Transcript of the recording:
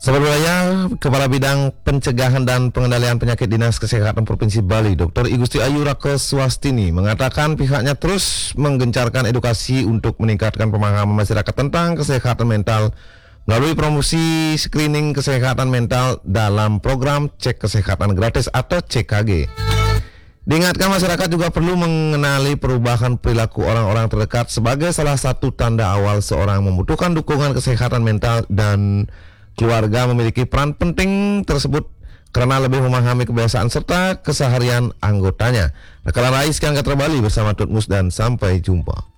Sebelumnya, Kepala Bidang Pencegahan dan Pengendalian Penyakit Dinas Kesehatan Provinsi Bali, Dr. Igusti Ayu Rake Swastini, mengatakan pihaknya terus menggencarkan edukasi untuk meningkatkan pemahaman masyarakat tentang kesehatan mental melalui promosi screening kesehatan mental dalam program Cek Kesehatan Gratis atau CKG. Diingatkan masyarakat juga perlu mengenali perubahan perilaku orang-orang terdekat sebagai salah satu tanda awal seorang membutuhkan dukungan kesehatan mental, dan keluarga memiliki peran penting tersebut karena lebih memahami kebiasaan serta keseharian anggotanya. Rekaman Rais Kangkat Bali bersama Tutmus dan sampai jumpa.